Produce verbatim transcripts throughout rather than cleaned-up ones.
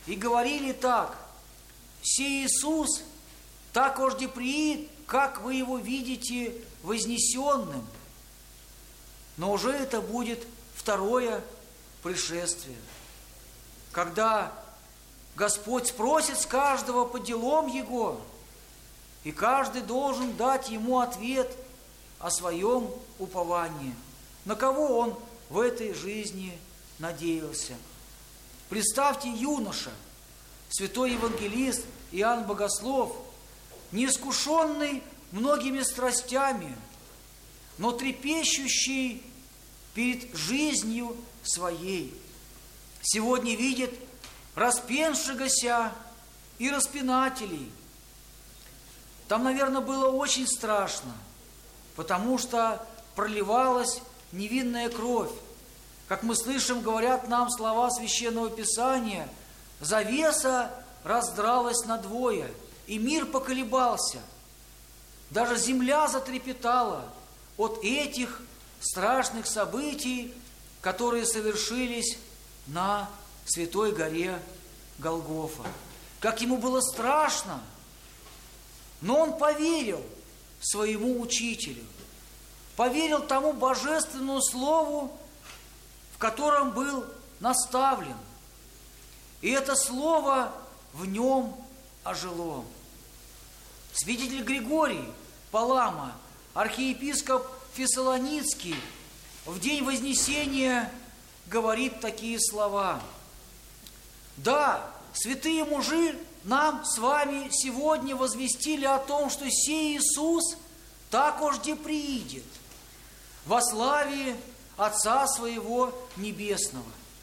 и говорили так: «Сей Иисус так ожди приид, как вы его видите вознесенным». Но уже это будет второе пришествие, когда Господь спросит с каждого по делам его, и каждый должен дать ему ответ о своем уповании, на кого он в этой жизни надеялся. Представьте, юноша, святой евангелист Иоанн Богослов, неискушенный многими страстями, но трепещущий перед жизнью своей, сегодня видит распеншегося и распинателей. Там, наверное, было очень страшно, потому что проливалась невинная кровь. Как мы слышим, говорят нам слова Священного Писания: завеса раздралась надвое, и мир поколебался. Даже земля затрепетала от этих страшных событий, которые совершились на Святой горе Голгофа. Как ему было страшно, но он поверил своему учителю, поверил тому божественному слову, в котором был наставлен. И это слово в нем ожило. Святитель Григорий Палама, архиепископ Фессалоницкий, в день Вознесения говорит такие слова: «Да, святые мужи нам с вами сегодня возвестили о том, что сей Иисус так ожди приидет во славе Отца Своего Небесного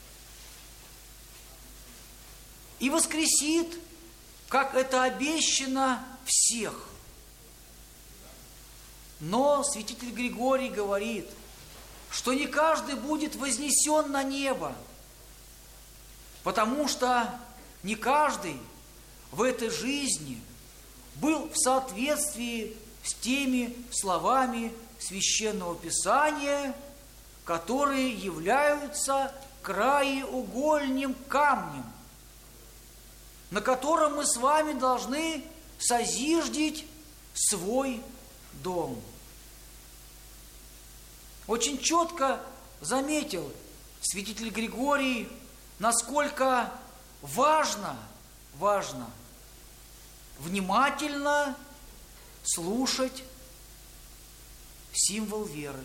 и воскресит, как это обещано, всех». Но святитель Григорий говорит, что не каждый будет вознесен на небо, потому что не каждый в этой жизни был в соответствии с теми словами Священного Писания, которые являются краеугольным камнем, на котором мы с вами должны созиждить свой дом. Очень четко заметил святитель Григорий, насколько важно, важно внимательно слушать символ веры.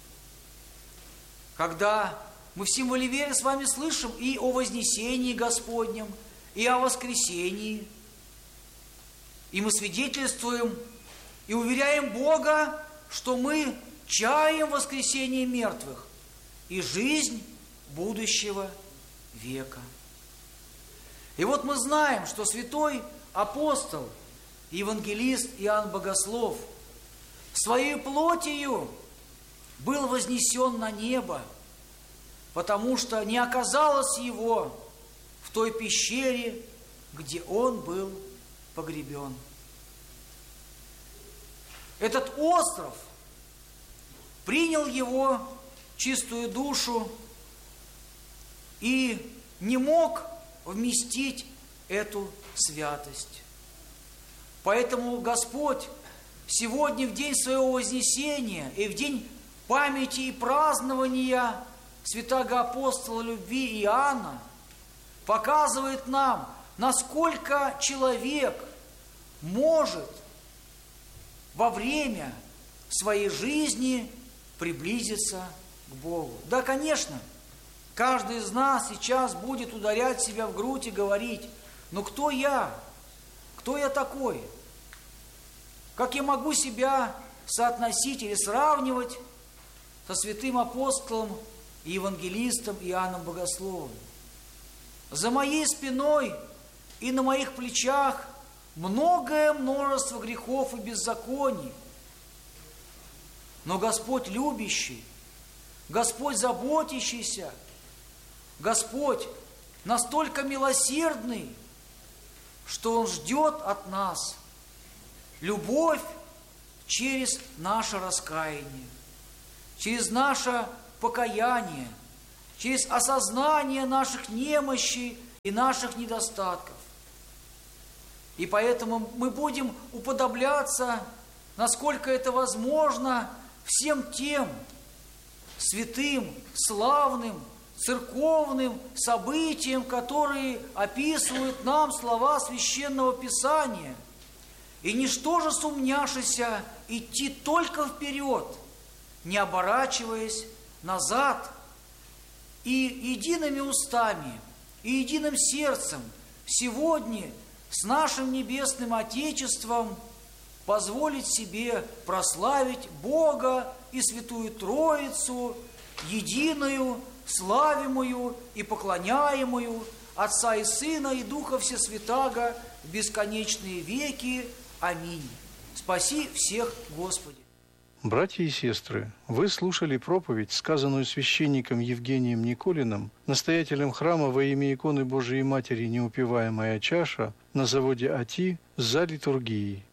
Когда мы в символе веры с вами слышим и о вознесении Господнем, и о воскресении, и мы свидетельствуем и уверяем Бога, что мы чаем воскресения мертвых и жизнь будущего века. И вот мы знаем, что святой апостол, евангелист Иоанн Богослов своей плотью был вознесен на небо, потому что не оказалось его в той пещере, где он был погребен. Этот остров принял его чистую душу и не мог вместить эту святость. Поэтому Господь сегодня, в день своего вознесения и в день памяти и празднования святого апостола любви Иоанна, показывает нам, насколько человек может во время своей жизни приблизиться к Богу. Да, конечно, каждый из нас сейчас будет ударять себя в грудь и говорить: ну кто я? Кто я такой? Как я могу себя соотносить или сравнивать со святым апостолом и евангелистом Иоанном Богословом? За моей спиной и на моих плечах многое множество грехов и беззаконий. Но Господь любящий, Господь заботящийся, Господь настолько милосердный, что Он ждет от нас любовь через наше раскаяние, через наше покаяние, через осознание наших немощей и наших недостатков. И поэтому мы будем уподобляться, насколько это возможно, всем тем святым, славным, церковным событиям, которые описывают нам слова Священного Писания. И ничто же сумняшися идти только вперед, не оборачиваясь назад, и едиными устами, и единым сердцем сегодня с нашим Небесным Отечеством позволить себе прославить Бога и Святую Троицу, единую, славимую и поклоняемую Отца и Сына и Духа Всесвятаго в бесконечные веки. Аминь. Спаси всех, Господи. Братья и сестры, вы слушали проповедь, сказанную священником Евгением Николиным, настоятелем храма во имя иконы Божией Матери «Неупиваемая чаша» на заводе АТИ за литургией.